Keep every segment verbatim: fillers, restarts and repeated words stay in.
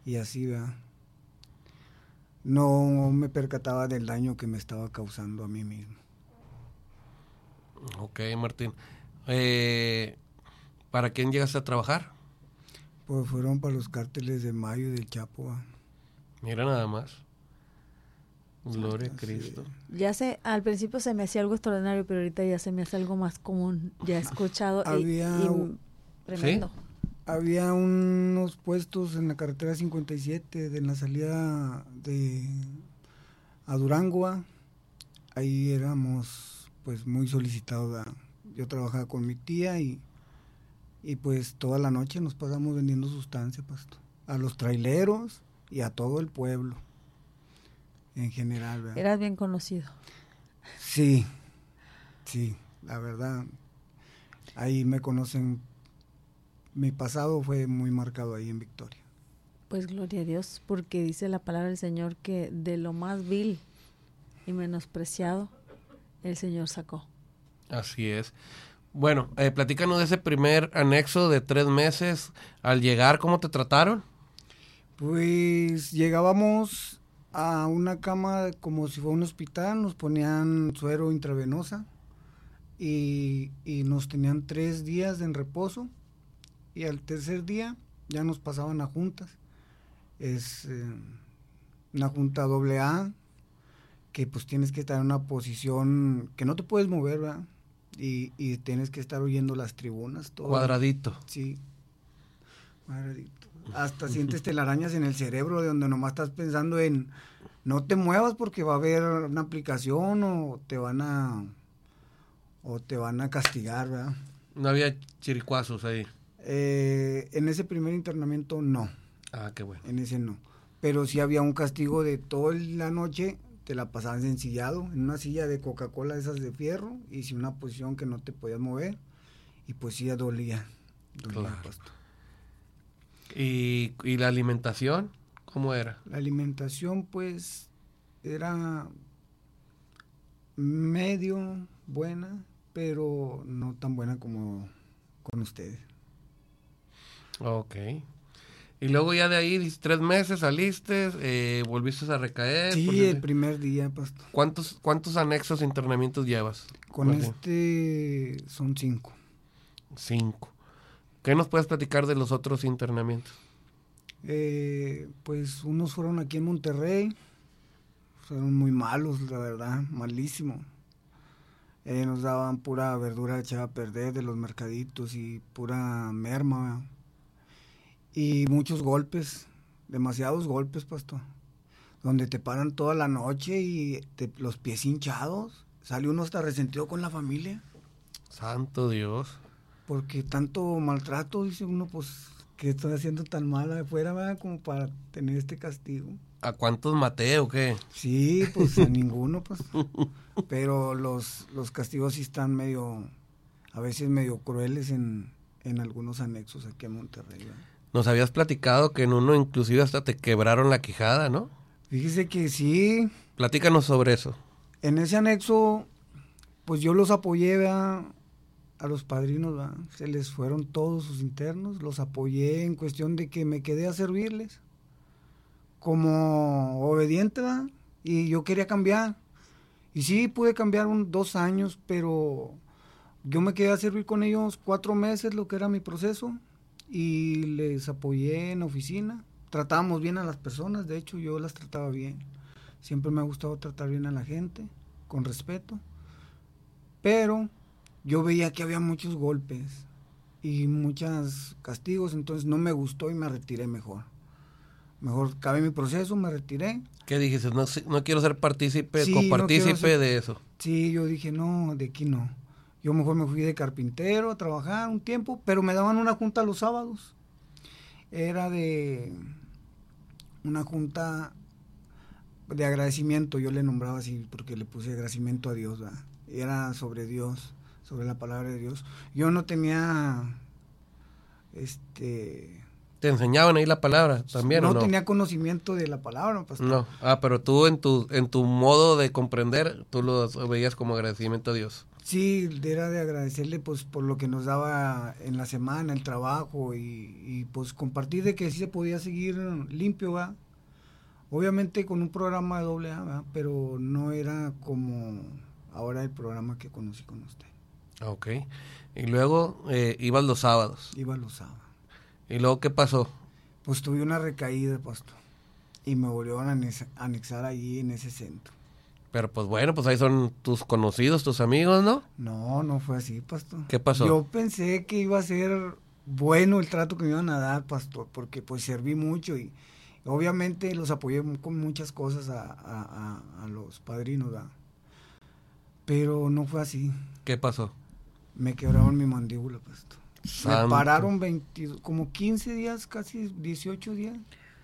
y así, ¿verdad? No me percataba del daño que me estaba causando a mí mismo. Ok, Martín. Eh, ¿Para quién llegaste a trabajar? Pues fueron para los cárteles de Mayo y del Chapo, ¿verdad? Mira nada más. Gloria a Así Cristo. es. Ya sé, al principio se me hacía algo extraordinario, pero ahorita ya se me hace algo más común. Ya he escuchado y, Había, y tremendo. ¿Sí? había unos puestos en la carretera cincuenta y siete de la salida de a Durango, ¿verdad? Ahí éramos pues muy solicitados, ¿verdad? Yo trabajaba con mi tía y, y pues toda la noche nos pasamos vendiendo sustancia, pastor, a los traileros y a todo el pueblo en general, ¿verdad? Eras bien conocido. Sí, sí, la verdad, ahí me conocen, mi pasado fue muy marcado ahí en Victoria. Pues gloria a Dios, porque dice la palabra del Señor que de lo más vil y menospreciado el Señor sacó. Así es. Bueno, eh, platícanos de ese primer anexo de tres meses. Al llegar, ¿cómo te trataron? Pues llegábamos a una cama como si fuera un hospital, nos ponían suero intravenosa y, y nos tenían tres días en reposo y al tercer día ya nos pasaban a juntas. Es eh, una junta doble A que pues tienes que estar en una posición que no te puedes mover, ¿verdad? Y, y tienes que estar oyendo las tribunas. Todo. Cuadradito. Sí, cuadradito. Hasta sientes telarañas en el cerebro de donde nomás estás pensando en no te muevas porque va a haber una aplicación o te van a o te van a castigar, ¿verdad? No había chiricuazos ahí. Eh, en ese primer internamiento no. Ah, qué bueno. En ese no. Pero sí había un castigo de toda la noche, te la pasabas ensillado en una silla de Coca-Cola esas de fierro y sin una posición que no te podías mover y pues sí ya dolía. dolía Claro. Pasto. ¿Y, ¿Y la alimentación? ¿Cómo era? La alimentación pues era medio buena, pero no tan buena como con ustedes. Ok. Y luego ya de ahí, tres meses, saliste, eh, volviste a recaer. Sí, porque... el primer día, pastor. ¿Cuántos, cuántos anexos e internamientos llevas? Con Martín? este son cinco. Cinco. ¿Qué nos puedes platicar de los otros internamientos? Eh, pues unos fueron aquí en Monterrey, fueron muy malos, la verdad, malísimo. Eh, nos daban pura verdura echada a perder de los mercaditos y pura merma. Y muchos golpes, demasiados golpes, pastor. Donde te paran toda la noche y te, los pies hinchados. Sale uno hasta resentido con la familia. Santo Dios. Porque tanto maltrato, dice uno, pues, ¿qué estoy haciendo tan mal afuera, verdad? Como para tener este castigo. ¿A cuántos maté o qué? Sí, pues a ninguno, pues. Pero los, los castigos sí están medio, a veces medio crueles en, en algunos anexos aquí en Monterrey, ¿verdad? Nos habías platicado que en uno inclusive hasta te quebraron la quijada, ¿no? Fíjese que sí. Platícanos sobre eso. En ese anexo, pues yo los apoyé, ¿verdad? A los padrinos, ¿verdad? Se les fueron todos sus internos, los apoyé en cuestión de que me quedé a servirles como obediente, ¿verdad? Y yo quería cambiar. Y sí, pude cambiar un, dos años, pero yo me quedé a servir con ellos cuatro meses, lo que era mi proceso, y les apoyé en oficina. Tratábamos bien a las personas, de hecho yo las trataba bien. Siempre me ha gustado tratar bien a la gente, con respeto. Pero yo veía que había muchos golpes y muchos castigos, entonces no me gustó y me retiré mejor. Mejor acabé mi proceso, me retiré. ¿Qué dijiste? No, no quiero ser partícipe, Sí, copartícipe no quiero ser... de eso. Sí, yo dije, no, de aquí no. Yo mejor me fui de carpintero a trabajar un tiempo, pero me daban una junta los sábados. Era de una junta de agradecimiento, yo le nombraba así porque le puse agradecimiento a Dios, ¿verdad? Era sobre Dios, sobre la palabra de Dios. Yo no tenía, este... ¿Te enseñaban ahí la palabra también no o no? tenía conocimiento de la palabra, pastor. No, ah, pero tú en tu en tu modo de comprender, tú lo veías como agradecimiento a Dios. Sí, era de agradecerle pues por lo que nos daba en la semana, el trabajo y, y pues compartir de que sí se podía seguir limpio, ¿va? Obviamente con un programa de doble A, ¿va? Pero no era como ahora el programa que conocí con usted. Ok. Y luego eh, ibas los sábados. Iba los sábados. ¿Y luego qué pasó? Pues tuve una recaída, pastor, y me volvieron a anex- anexar allí en ese centro. Pero pues bueno, pues ahí son tus conocidos, tus amigos, ¿no? No, no fue así, pastor. ¿Qué pasó? Yo pensé que iba a ser bueno el trato que me iban a dar, pastor, porque pues serví mucho y obviamente los apoyé con muchas cosas a, a, a, a los padrinos, ¿verdad? Pero no fue así. ¿Qué pasó? Me quebraron mi mandíbula, pastor. Santo. Me pararon veinte, como quince días, casi dieciocho días.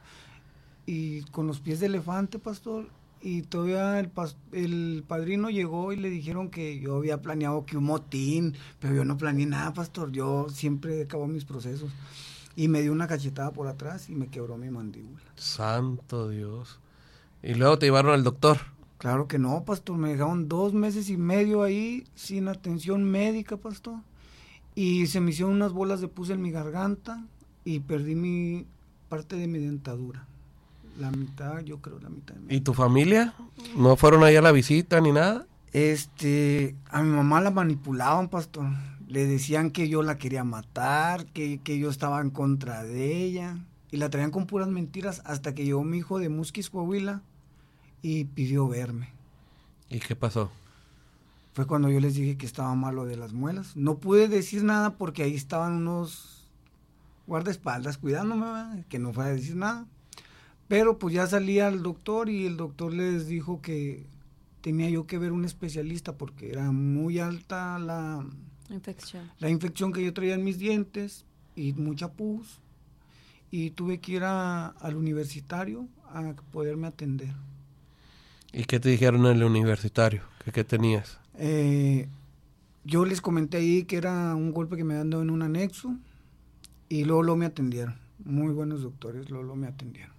Y con los pies de elefante, pastor. Y todavía el, pas- el padrino llegó y le dijeron que yo había planeado que un motín, pero yo no planeé nada, pastor. Yo siempre acabo mis procesos. Y me dio una cachetada por atrás y me quebró mi mandíbula. Santo Dios. Y luego te llevaron al doctor. Claro que no, pastor. Me dejaron dos meses y medio ahí sin atención médica, pastor. Y se me hicieron unas bolas de pus en mi garganta y perdí mi parte de mi dentadura. La mitad, yo creo, la mitad de mi... ¿Y tu familia? ¿No fueron ahí a la visita ni nada? Este, a mi mamá la manipulaban, pastor. Le decían que yo la quería matar, que, que yo estaba en contra de ella. Y la traían con puras mentiras hasta que llegó mi hijo de Musquis, Coahuila, y pidió verme. ¿Y qué pasó? Fue cuando yo les dije que estaba malo de las muelas. No pude decir nada porque ahí estaban unos guardaespaldas cuidándome, ¿verdad? Que no fuera a decir nada. Pero pues ya salía el doctor y el doctor les dijo que tenía yo que ver un especialista porque era muy alta la Infección. la infección que yo traía en mis dientes y mucha pus. Y tuve que ir a, al universitario a poderme atender. ¿Y qué te dijeron en el universitario? ¿Qué, qué tenías? Eh, yo les comenté ahí que era un golpe que me habían dado en un anexo y luego, luego me atendieron. Muy buenos doctores, luego, luego me atendieron.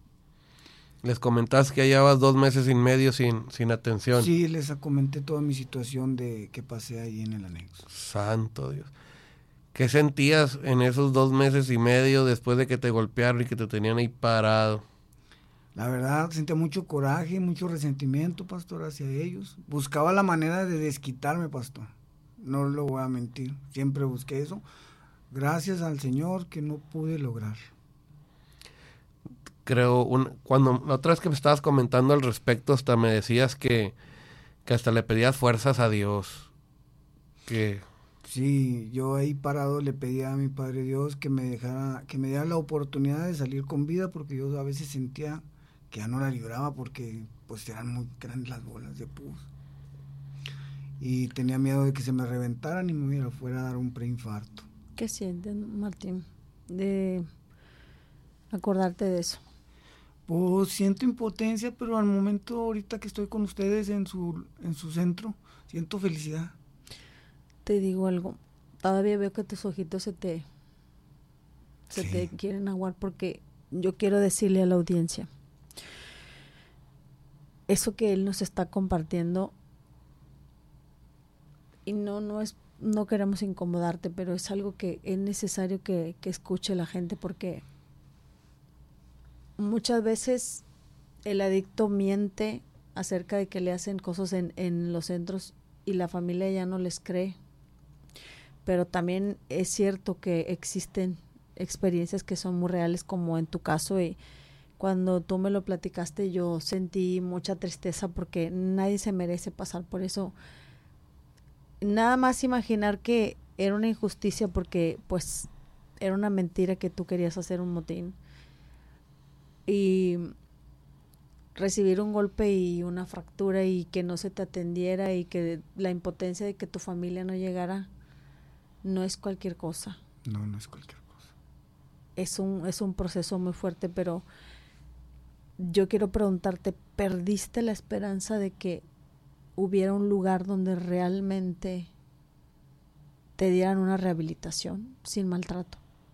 Les comentaste que llevabas dos meses y medio sin, sin atención. Sí, les comenté toda mi situación de que pasé ahí en el anexo. Santo Dios. ¿Qué sentías en esos dos meses y medio después de que te golpearon y que te tenían ahí parado? La verdad, sentía mucho coraje, mucho resentimiento, pastor, hacia ellos. Buscaba la manera de desquitarme, pastor. No lo voy a mentir. Siempre busqué eso. Gracias al Señor que no pude lograr. Creo, un, cuando la otra vez que me estabas comentando al respecto, hasta me decías que, que hasta le pedías fuerzas a Dios. Que Sí, yo ahí parado le pedía a mi Padre Dios que me dejara, que me diera la oportunidad de salir con vida, porque yo a veces sentía que ya no la libraba porque pues eran muy grandes las bolas de pus. Y tenía miedo de que se me reventaran y me hubiera fuera a dar un preinfarto. ¿Qué sientes, Martín, de acordarte de eso? Pues siento impotencia, pero al momento ahorita que estoy con ustedes en su, en su centro, siento felicidad. Te digo algo, todavía veo que tus ojitos se te se Sí. te quieren aguar porque yo quiero decirle a la audiencia, eso que él nos está compartiendo, y no no es no queremos incomodarte, pero es algo que es necesario que, que escuche la gente, porque muchas veces el adicto miente acerca de que le hacen cosas en, en los centros y la familia ya no les cree. Pero también es cierto que existen experiencias que son muy reales, como en tu caso, y cuando tú me lo platicaste yo sentí mucha tristeza porque nadie se merece pasar por eso. Nada más imaginar que era una injusticia porque pues era una mentira que tú querías hacer un motín y recibir un golpe y una fractura y que no se te atendiera y que la impotencia de que tu familia no llegara, no es cualquier cosa. No, no es cualquier cosa. Es un, es un proceso muy fuerte, pero yo quiero preguntarte, ¿perdiste la esperanza de que hubiera un lugar donde realmente te dieran una rehabilitación sin maltrato?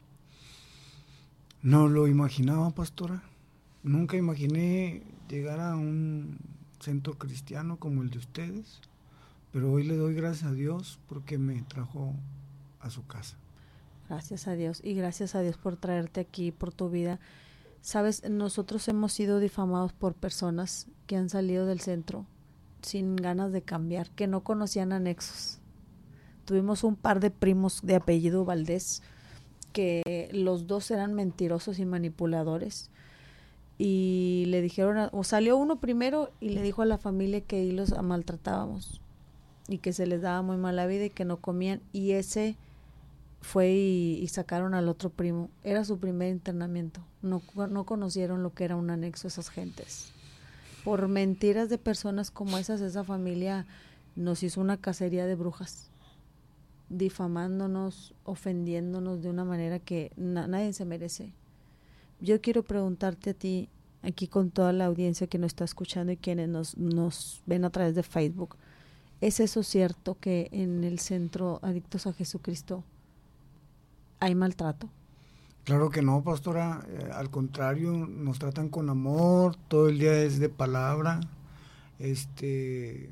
No lo imaginaba, pastora. Nunca imaginé llegar a un centro cristiano como el de ustedes, pero hoy le doy gracias a Dios porque me trajo a su casa. Gracias a Dios, y gracias a Dios por traerte aquí, por tu vida. Sabes, nosotros hemos sido difamados por personas que han salido del centro sin ganas de cambiar, que no conocían anexos. Tuvimos un par de primos de apellido Valdés, que los dos eran mentirosos y manipuladores, y le dijeron, a, o salió uno primero y le dijo a la familia que ahí los maltratábamos y que se les daba muy mala vida y que no comían, y ese fue y, y sacaron al otro primo. Era su primer internamiento. No, no conocieron lo que era un anexo esas gentes. Por mentiras de personas como esas, esa familia nos hizo una cacería de brujas, difamándonos, ofendiéndonos de una manera que na- nadie se merece. Yo quiero preguntarte a ti, aquí con toda la audiencia que nos está escuchando y quienes nos, nos ven a través de Facebook, ¿es eso cierto que en el Centro Adictos a Jesucristo hay maltrato? Claro que no, pastora, eh, al contrario, nos tratan con amor, todo el día es de palabra, este,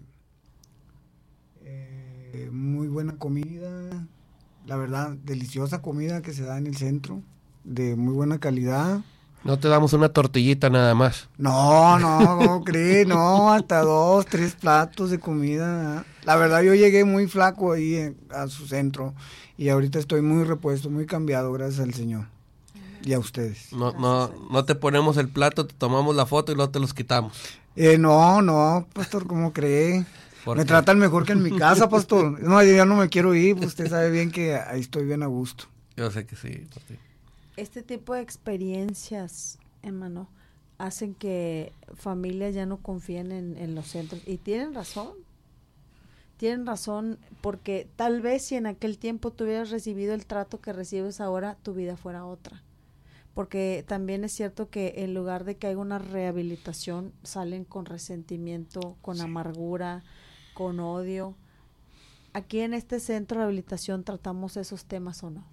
eh, muy buena comida, la verdad, deliciosa comida que se da en el centro, de muy buena calidad. No te damos una tortillita nada más. No, no, ¿cómo crees? No, hasta dos, tres platos de comida. La verdad, yo llegué muy flaco ahí en, a su centro y ahorita estoy muy repuesto, muy cambiado, gracias al Señor y a ustedes. No, no, no te ponemos el plato, te tomamos la foto y luego te los quitamos. Eh, no, no, pastor, ¿cómo cree? ¿Por Me qué? tratan mejor que en mi casa, pastor. No, yo ya no me quiero ir, pues usted sabe bien que ahí estoy bien a gusto. Yo sé que sí, por ti. Este tipo de experiencias, hermano, hacen que familias ya no confíen en, en los centros. Y tienen razón. Tienen razón, porque tal vez si en aquel tiempo tú hubieras recibido el trato que recibes ahora, tu vida fuera otra. Porque también es cierto que en lugar de que haya una rehabilitación, salen con resentimiento, con Sí. amargura, con odio. Aquí en este centro de rehabilitación tratamos esos temas, ¿o no?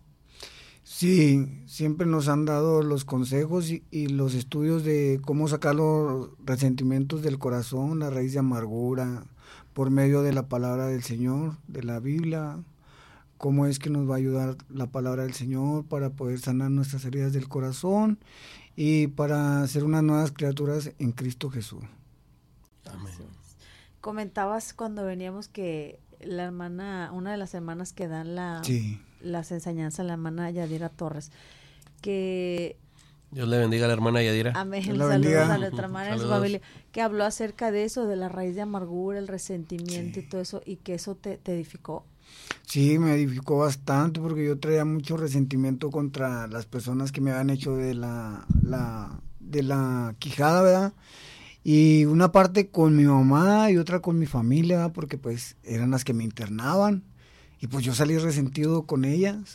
Sí, siempre nos han dado los consejos y, y los estudios de cómo sacar los resentimientos del corazón, la raíz de amargura, por medio de la palabra del Señor, de la Biblia, cómo es que nos va a ayudar la palabra del Señor para poder sanar nuestras heridas del corazón y para ser unas nuevas criaturas en Cristo Jesús. Amén. Comentabas cuando veníamos que la hermana, una de las hermanas que dan la, Sí. las enseñanzas, la hermana Yadira Torres, que Dios le bendiga a la hermana Yadira. amén, Dios la saludos bendiga. a nuestra hermana y a su Saludos. familia, que habló acerca de eso, de la raíz de amargura, el resentimiento Sí. y todo eso, y que eso te, te edificó. Sí, me edificó bastante porque yo traía mucho resentimiento contra las personas que me habían hecho de la, la, de la quijada, ¿verdad? Y una parte con mi mamá y otra con mi familia, ¿verdad? Porque pues eran las que me internaban y pues yo salí resentido con ellas,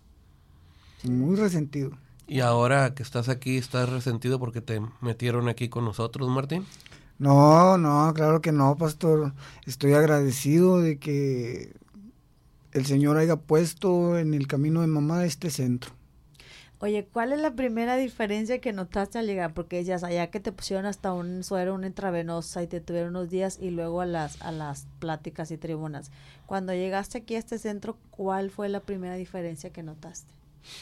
muy resentido. Y ahora que estás aquí, ¿estás resentido porque te metieron aquí con nosotros, Martín? No, no, claro que no, pastor. Estoy agradecido de que el Señor haya puesto en el camino de mamá este centro. Oye, ¿cuál es la primera diferencia que notaste al llegar? Porque ellas allá que te pusieron hasta un suero, una intravenosa y te tuvieron unos días y luego a las a las pláticas y tribunas. Cuando llegaste aquí a este centro, ¿cuál fue la primera diferencia que notaste?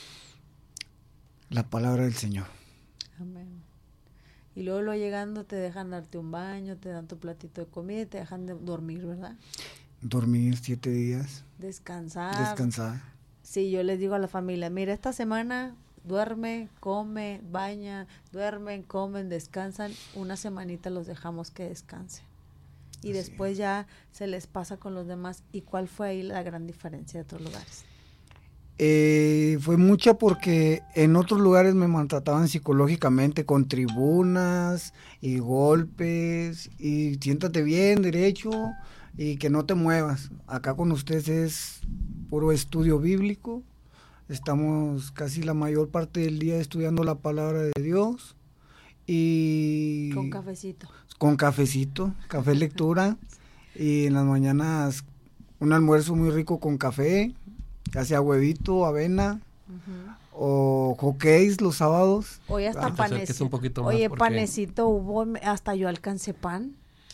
La palabra del Señor. Amén. Y luego, luego llegando te dejan darte un baño, te dan tu platito de comida y te dejan de dormir, ¿verdad? Dormir siete días, Descansar. descansar. Sí, yo les digo a la familia, mira, esta semana duerme, come, baña, duermen, comen, descansan. Una semanita los dejamos que descansen. Y Así después ya se les pasa con los demás. ¿Y cuál fue ahí la gran diferencia de otros lugares? Eh, fue mucha porque en otros lugares me maltrataban psicológicamente con tribunas y golpes y siéntate bien, derecho y que no te muevas. Acá con ustedes es puro estudio bíblico. Estamos casi la mayor parte del día estudiando la palabra de Dios y Con cafecito. con cafecito, café lectura y en las mañanas un almuerzo muy rico con café, ya sea huevito, avena Uh-huh. o hotcakes los sábados. Oye, hasta Ah, te acerques panecito. un poquito más Oye, porque- panecito hubo, hasta yo alcancé pan.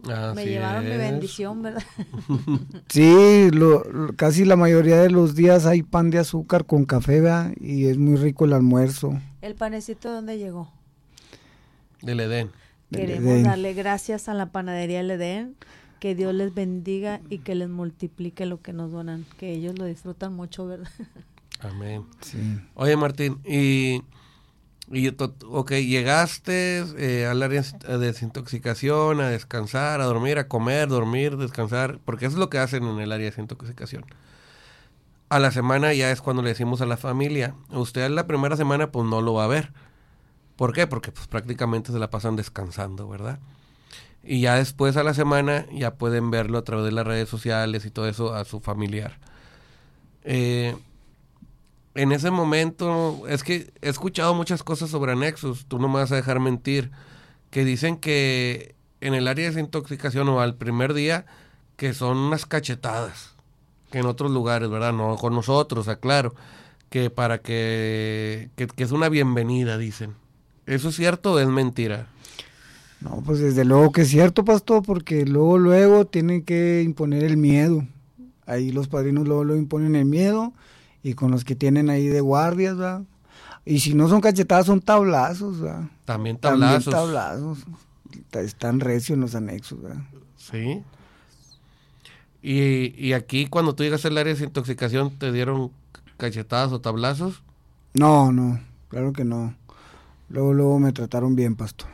Así Me llevaron es. mi bendición, ¿verdad? Sí, lo, lo- casi la mayoría de los días hay pan de azúcar con café, ¿verdad? Y es muy rico el almuerzo. ¿El panecito de dónde llegó? Del Edén. Del Queremos Edén. darle gracias a la panadería del Edén, que Dios les bendiga y que les multiplique lo que nos donan, que ellos lo disfrutan mucho, ¿verdad? Amén. Sí. Oye, Martín, y, y to- ok, llegaste eh, al área de desintoxicación, a descansar, a dormir, a comer, dormir, descansar, porque eso es lo que hacen en el área de desintoxicación. A la semana ya es cuando le decimos a la familia, usted la primera semana pues no lo va a ver. ¿Por qué? Porque pues prácticamente se la pasan descansando, ¿verdad? Y ya después a la semana ya pueden verlo a través de las redes sociales y todo eso a su familiar. Eh, en ese momento, es que he escuchado muchas cosas sobre anexos, tú no me vas a dejar mentir, que dicen que en el área de desintoxicación o al primer día, que son unas cachetadas, que en otros lugares, ¿verdad? No con nosotros, aclaro, que para que, que, que es una bienvenida, dicen. ¿Eso es cierto o es mentira? No, pues desde luego que es cierto, pastor, porque luego, luego tienen que imponer el miedo. Ahí los padrinos luego, luego imponen el miedo, y con los que tienen ahí de guardias, ¿verdad? Y si no son cachetadas, son tablazos, ¿verdad? También tablazos. También tablazos. Están recios en los anexos, ¿verdad? Sí. Y, y aquí cuando tú llegas al área de desintoxicación, ¿te dieron cachetadas o tablazos? No, no, claro que no. Luego, luego me trataron bien, pastor.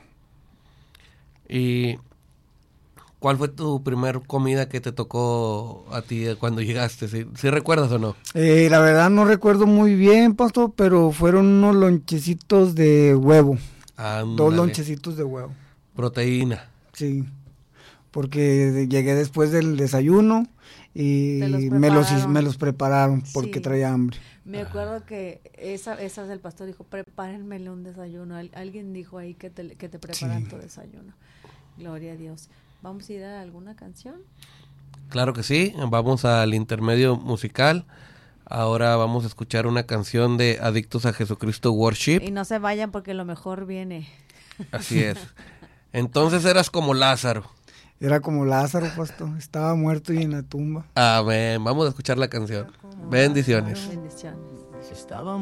¿Y cuál fue tu primer comida que te tocó a ti cuando llegaste? ¿Sí, sí recuerdas o no? Eh, la verdad no recuerdo muy bien, pastor, pero fueron unos lonchecitos de huevo. Ándale. Dos lonchecitos de huevo. Proteína. Sí, porque llegué después del desayuno y Te los me los, prepararon. me los prepararon porque Sí. traía hambre. Me acuerdo que esa, esa del pastor dijo, prepárenmele un desayuno. Al- alguien dijo ahí que te, que te preparan Sí. tu desayuno. Gloria a Dios. ¿Vamos a ir a alguna canción? Claro que sí, vamos al intermedio musical. Ahora vamos a escuchar una canción de Adictos a Jesucristo Worship. Y no se vayan porque lo mejor viene. Así es. Entonces eras como Lázaro. Era como Lázaro, pastor, estaba muerto y en la tumba. Amén. Vamos a escuchar la canción. Bendiciones. Bendiciones. Estaba